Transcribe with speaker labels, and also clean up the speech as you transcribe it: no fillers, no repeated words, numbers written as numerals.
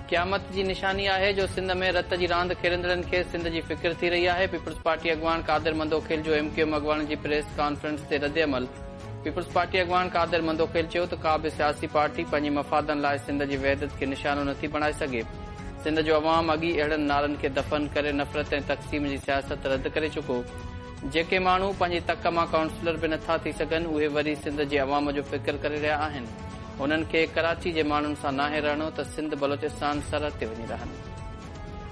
Speaker 1: क़यामत जी निशानी आहे जो सिंध में रत जी रांदि खेॾंदड़नि खे सिंध जी फिक्र थी रही आहे। पीपल्स पार्टी अॻवान कादिर मंदोखेल जो MQM अॻवान जी प्रेस कॉन्फ्रेंस ते रद्दअमल। पीपल्स पार्टी अॻवान कादिर मंदोखेल चयो त का बि सियासी पार्टी पंहिंजे मफ़ादनि लाइ सिंध जी वहदत खे निशानो नथी बणाए सघे। सिंध जो अवाम अॻी अहिड़नि नारनि खे दफ़न करे नफ़रत ऐं तक़सीम जी सियासत रद्द करे चुको। जेके माण्हू पंहिंजी तक मां काउंसलर बि नथा थी सघनि उहे वरी सिंध जे अवाम जो फिक्र करे रहिया आहिनि। उन्हनि खे कराची जे माण्हुनि सां नाहे रहणो त सिंध बलोचिस्तान सरहद ते वञी रहनि।